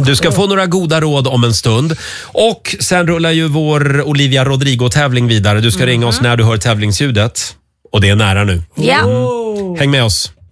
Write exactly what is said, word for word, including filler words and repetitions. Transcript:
Du ska få några goda råd om en stund. Och sen rullar ju vår Olivia Rodrigo-tävling vidare. Du ska mm. ringa oss när du hör tävlingsljudet. Och det är nära nu. Ja. Mm. Häng med oss.